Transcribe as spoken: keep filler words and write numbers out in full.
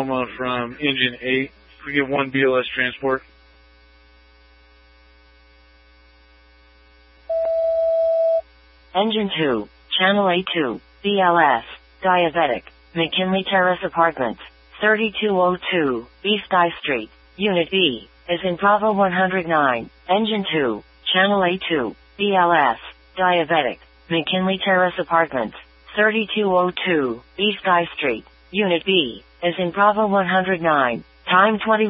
Tacoma from Engine eight. Can we get one B L S transport? Engine two, Channel A two, B L S, Diabetic, McKinley Terrace Apartments, thirty-two oh two, East I Street, Unit B, is in Bravo one hundred nine. Engine two, Channel A two, B L S, Diabetic, McKinley Terrace Apartments, thirty-two oh two, East I Street, Unit B, is in Bravo one hundred nine. Time twenty